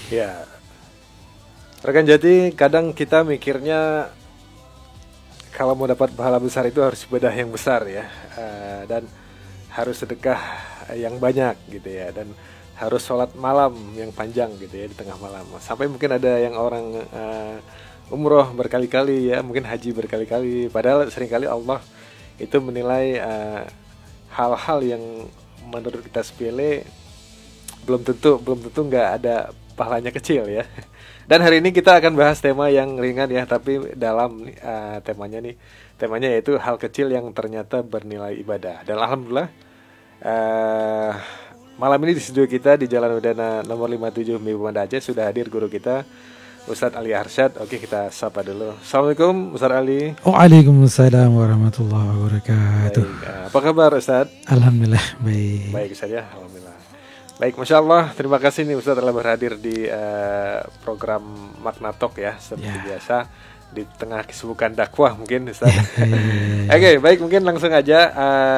Ya, rekan Jati, kadang kita mikirnya kalau mau dapat pahala besar itu harus ibadah yang besar ya. Dan harus sedekah yang banyak gitu ya, dan harus sholat malam yang panjang gitu ya, di tengah malam. Sampai mungkin ada yang orang umroh berkali-kali ya, mungkin haji berkali-kali. Padahal seringkali Allah itu menilai hal-hal yang menurut kita sepele, belum tentu nggak ada pahalanya kecil ya. Dan hari ini kita akan bahas tema yang ringan ya, tapi dalam temanya yaitu hal kecil yang ternyata bernilai ibadah. Dan alhamdulillah, eh, malam ini di studio kita di Jalan Udana nomor 57 Mimpi Banda Aceh sudah hadir guru kita Ustadz Ali Arsyad. Oke, kita sapa dulu. Assalamualaikum Ustadz Ali. Waalaikumsalam warahmatullahi wabarakatuh. Baik, apa kabar Ustadz? Alhamdulillah baik. Baik saja, alhamdulillah. Baik, Masya Allah, terima kasih nih Ustadz telah berhadir di program Makna Talk ya, seperti biasa di tengah kesibukan dakwah mungkin Ustadz. Oke, baik, mungkin langsung aja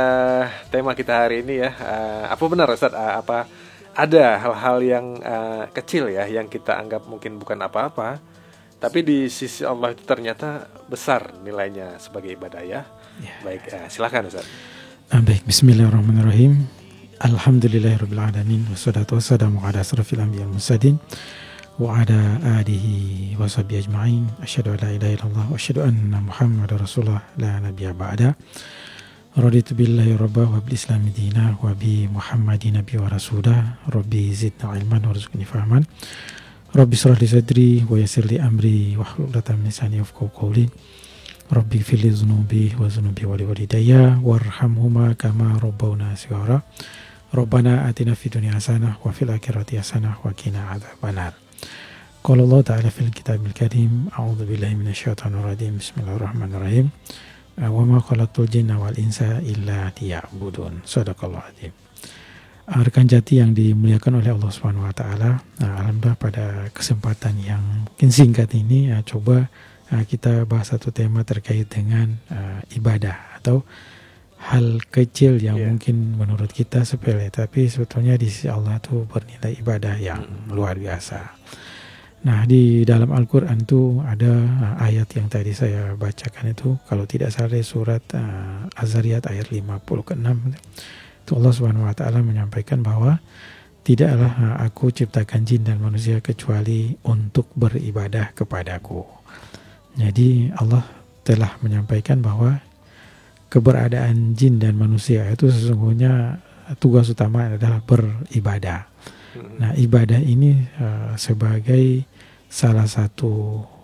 tema kita hari ini ya. Apa benar Ustadz, apa ada hal-hal yang kecil ya yang kita anggap mungkin bukan apa-apa, tapi di sisi Allah itu ternyata besar nilainya sebagai ibadah ya. Baik, silakan Ustadz. Baik, bismillahirrahmanirrahim. Alhamdulillahirabbil alamin wassalatu wassalamu ala asrofil anbiya'i wal mursalin wa ala alihi washabihi ajma'in. Asyhadu an la ilaha illallah wa asyhadu anna Muhammadar Rasulullah la nabiyya ba'da. Raditu billahi rabba wa bil islami dina wa bi Muhammadin nabiyya wa rasulah. Rabbi zidna ilman warzuqni fahman. Rabbi shrah li sadri wa yassir li amri wahlul 'uqdatam min lisani yafqahu qawli. Rabbi ighfirli dzunubi wa dzunubi walidayya warhamhuma kama rabbawna shighara. Rabbana atina fid dunya hasanah wa fil akhirati hasanah wa qina adzabannar. Qala Allah ta'ala fil kitabil karim, a'udzu billahi minasyaitonir rajim. Bismillahirrahmanirrahim. Wa ma khalaqtul jinna wal insa illa liya'budun. Shadaqallahu adzim. Rekan Jati yang dimuliakan oleh Allah Subhanahu wa taala, alhamdulillah pada kesempatan yang mungkin singkat ini coba kita bahas satu tema terkait dengan ibadah atau hal kecil yang mungkin menurut kita sepele, tapi sebetulnya di sisi Allah itu bernilai ibadah yang luar biasa. Nah, di dalam Al-Quran itu ada ayat yang tadi saya bacakan itu, kalau tidak salah surat Az-Zariyat ayat 50 ke 6. Itu Allah Subhanahu wa taala menyampaikan bahwa tidaklah aku ciptakan jin dan manusia kecuali untuk beribadah kepadaku. Jadi Allah telah menyampaikan bahwa keberadaan jin dan manusia itu sesungguhnya tugas utama adalah beribadah. Nah, ibadah ini sebagai salah satu